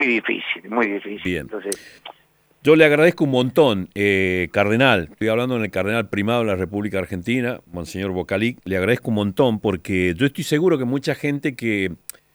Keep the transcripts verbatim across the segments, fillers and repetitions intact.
muy difícil, muy difícil. Bien. Entonces, yo le agradezco un montón, eh, Cardenal. Estoy hablando en el Cardenal Primado de la República Argentina, Monseñor Vocalic. Le agradezco un montón porque yo estoy seguro que mucha gente que,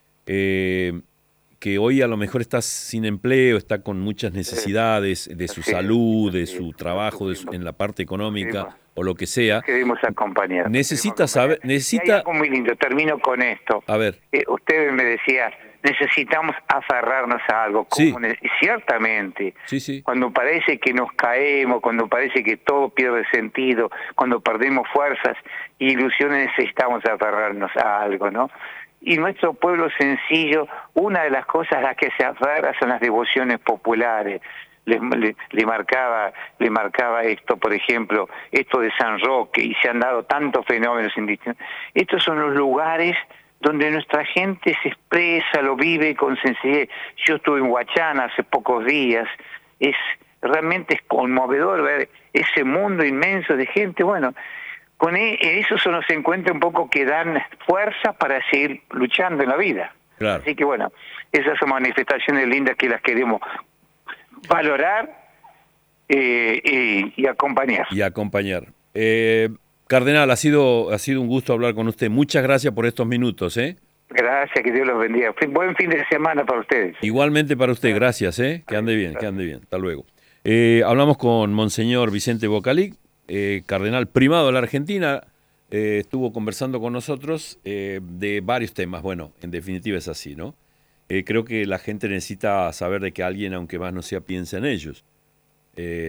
eh, que hoy a lo mejor está sin empleo, está con muchas necesidades de su sí, salud, de sí, su trabajo, de su, en la parte económica queremos, o lo que sea, queremos acompañar. necesita queremos saber, acompañar. necesita... Y hay algo muy lindo, termino con esto. A ver. Eh, usted me decía, necesitamos aferrarnos a algo. Sí. ¿Cómo? Y ciertamente, Sí, sí. cuando parece que nos caemos, cuando parece que todo pierde sentido, cuando perdemos fuerzas e ilusiones, necesitamos aferrarnos a algo, ¿no? Y nuestro pueblo sencillo, una de las cosas a las que se aferra son las devociones populares. Le, le, le marcaba le marcaba esto, por ejemplo, esto de San Roque, y se han dado tantos fenómenos en distintos. Estos son los lugares donde nuestra gente se expresa, lo vive con sencillez. Yo estuve en Huachana hace pocos días, es realmente es conmovedor ver ese mundo inmenso de gente. Bueno, con eso son los encuentros un poco que dan fuerza para seguir luchando en la vida. Claro. Así que bueno, esas son manifestaciones lindas que las queremos valorar eh, eh, y acompañar. Y acompañar. Eh, Cardenal, ha sido, ha sido un gusto hablar con usted. Muchas gracias por estos minutos, ¿eh? Gracias, que Dios los bendiga. Buen fin de semana para ustedes. Igualmente para usted, gracias, ¿eh? Que ande bien, que ande bien. Hasta luego. Eh, hablamos con Monseñor Vicente Vocalic, eh, Cardenal Primado de la Argentina. Eh, estuvo conversando con nosotros eh, de varios temas. Bueno, en definitiva es así, ¿no? Eh, creo que la gente necesita saber de que alguien, aunque más no sea, piensa en ellos. Eh,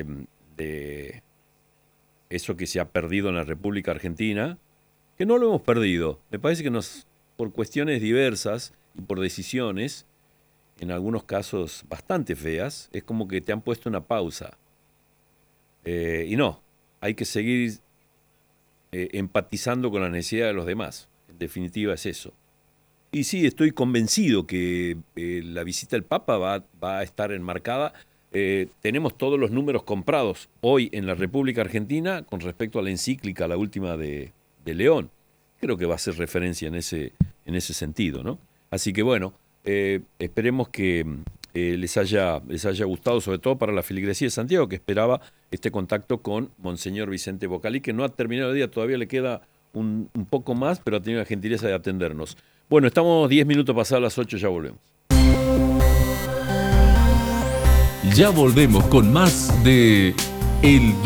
de eso que se ha perdido en la República Argentina, que no lo hemos perdido. Me parece que nos, por cuestiones diversas y por decisiones, en algunos casos bastante feas, es como que te han puesto una pausa. Eh, y no, hay que seguir eh, empatizando con la necesidad de los demás. En definitiva es eso. Y sí, estoy convencido que eh, la visita del Papa va, va a estar enmarcada. Eh, tenemos todos los números comprados hoy en la República Argentina con respecto a la encíclica, la última de, de León. Creo que va a ser referencia en ese, en ese sentido, ¿no? Así que bueno, eh, esperemos que eh, les haya, les haya gustado, sobre todo para la feligresía de Santiago, que esperaba este contacto con Monseñor Vicente Vocalic, que no ha terminado el día, todavía le queda un, un poco más, pero ha tenido la gentileza de atendernos. Bueno, estamos diez minutos pasadas las ocho, ya volvemos. Ya volvemos con más de El